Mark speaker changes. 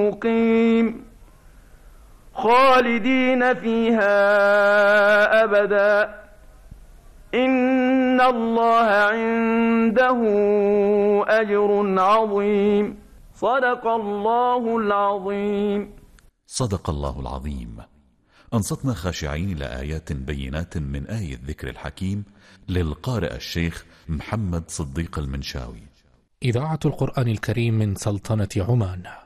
Speaker 1: مقيم خالدين فيها أبدا إن الله عنده أجر عظيم. صدق الله العظيم.
Speaker 2: صدق الله العظيم. أنصتنا خاشعين إلى آيات بينات من آية ذكر الحكيم للقارئ الشيخ محمد صديق المنشاوي.
Speaker 3: إذاعة القرآن الكريم من سلطنة عمان.